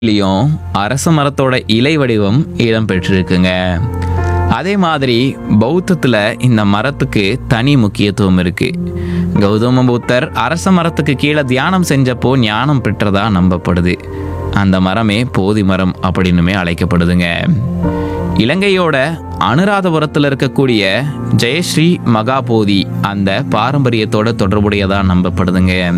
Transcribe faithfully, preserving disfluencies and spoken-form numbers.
லியும் அரச மரத்தோட இலை வடிவம் இடம் பெற்றிருக்குங்க. அதே மாதிரி பௌத்தத்துல இந்த மரத்துக்கு தனி முக்கியத்துவம் இருக்கு. கௌதம புத்தர் அரச மரத்துக்கு கீழே தியானம் செஞ்சப்போ ஞானம் பெற்றதா நம்பப்படுது. அந்த மரமே போதி மரம் அப்படின்னுமே அழைக்கப்படுதுங்க. இலங்கையோட அனுராதபுரத்தில் இருக்கக்கூடிய ஜெயஸ்ரீ மகாபோதி அந்த பாரம்பரியத்தோட தொடர்புடையதா நம்பப்படுதுங்க.